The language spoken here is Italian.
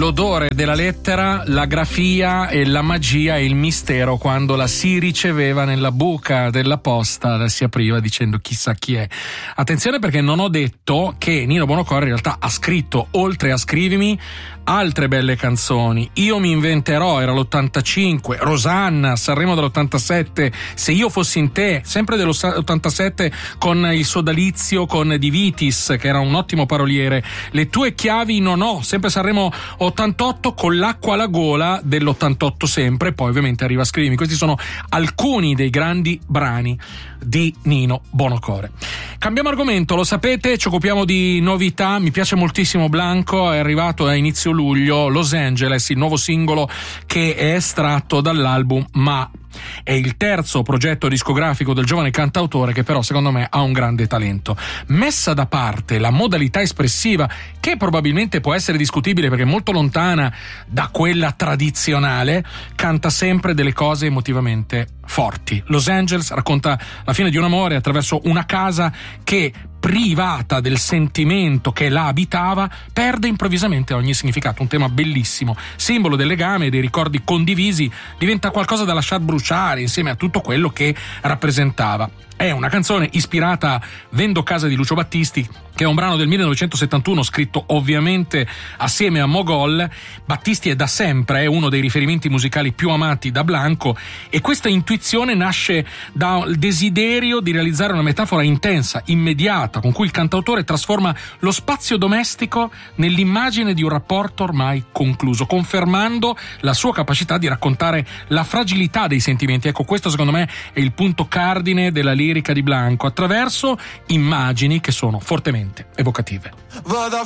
l'odore della lettera, la grafia e la magia e il mistero quando la si riceveva nella buca della posta, la si apriva dicendo chissà chi è. Attenzione, perché non ho detto che Nino Buonocore in realtà ha scritto, oltre a Scrivimi, altre belle canzoni. Io mi inventerò, era l'85, Rosanna, Sanremo dell'87, Se io fossi in te, sempre dell'87 con il sodalizio con Di Vitis, che era un ottimo paroliere, Le tue chiavi non ho, sempre Sanremo 88 con L'acqua alla gola dell'88 sempre, poi ovviamente arriva Scrivimi. Questi sono alcuni dei grandi brani di Nino Buonocore. Cambiamo argomento, lo sapete, ci occupiamo di novità. Mi piace moltissimo Blanco, è arrivato a inizio luglio Los Angeles, il nuovo singolo che è estratto dall'album Ma. È il terzo progetto discografico del giovane cantautore, che però secondo me ha un grande talento. Messa da parte la modalità espressiva, che probabilmente può essere discutibile perché è molto lontana da quella tradizionale, canta sempre delle cose emotivamente forti. Los Angeles racconta la fine di un amore attraverso una casa che, privata del sentimento che la abitava, perde improvvisamente ogni significato. Un tema bellissimo, simbolo del legame e dei ricordi condivisi, diventa qualcosa da lasciar bruciare insieme a tutto quello che rappresentava. È una canzone ispirata a Vendo casa di Lucio Battisti, che è un brano del 1971 scritto ovviamente assieme a Mogol. Battisti è da sempre uno dei riferimenti musicali più amati da Blanco, e questa intuizione nasce dal desiderio di realizzare una metafora intensa, immediata, con cui il cantautore trasforma lo spazio domestico nell'immagine di un rapporto ormai concluso, confermando la sua capacità di raccontare la fragilità dei sentimenti. Ecco, questo secondo me è il punto cardine della lirica di Blanco, attraverso immagini che sono fortemente evocative.